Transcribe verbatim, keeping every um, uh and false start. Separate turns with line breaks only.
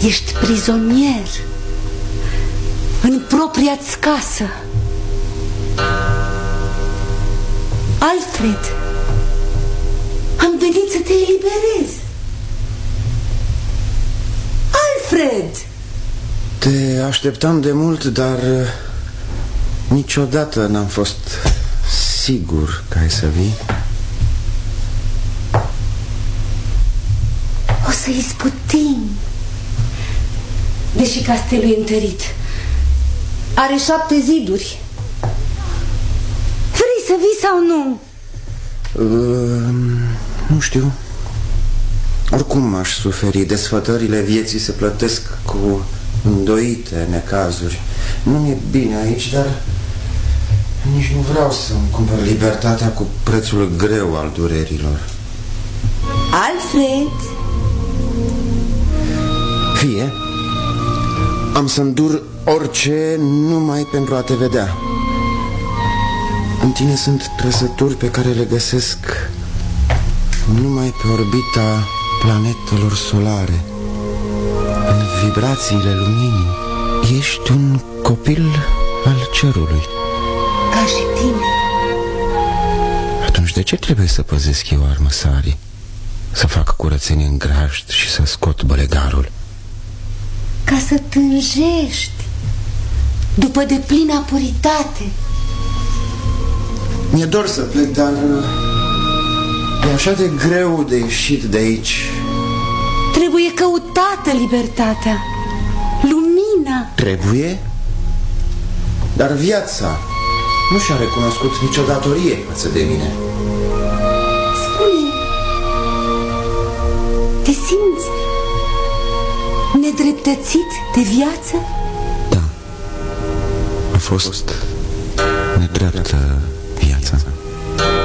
Ești prizonier în propria-ți casă. Alfred, am venit să te eliberez. Alfred!
Te așteptam de mult, dar niciodată n-am fost sigur că ai să vii.
O să-i sputim. Deși castelul e întărit, are șapte ziduri. Vrei să vii sau nu?
Uh, nu știu. Oricum aș suferi. Desfătările vieții se plătesc cu îndoite necazuri. Nu mi-e bine aici, dar nici nu vreau să-mi cumpăr libertatea cu prețul greu al durerilor.
Alfred!
Fie. Am să îndur orice numai pentru a te vedea. În tine sunt trăsături pe care le găsesc numai pe orbita planetelor solare, în vibrațiile luminii. Ești un copil al cerului.
Ca și tine.
Atunci de ce trebuie să păzesc eu armăsarii, să fac curățenie în grajd și să scot bălegarul?
Ca să tânjești după deplina puritate.
Mi-e dor să plec, dar e așa de greu de ieșit de aici.
Trebuie căutată libertatea, lumina.
Trebuie? Dar viața nu și-a recunoscut nicio datorie față de mine.
Spune, te simți nedreptățit de viață?
Da. A fost nedreaptă